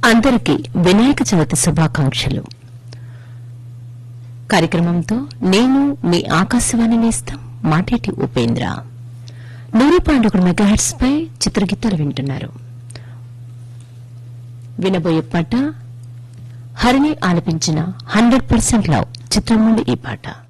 అందరికీ వినాయక చవితి శుభాకాంక్షలు. కార్యక్రమంతో నేను మీ ఆకాశవాణి నేస్తం మాటేటి ఉపేంద్ర 100.1 మెగాహెర్ట్జ్ పై చిత్రగీతాలు వింటున్నారు. వినబోయే పాట హరిణి ఆలపించిన 100% లవ్ చిత్రం నుండి ఈ పాట.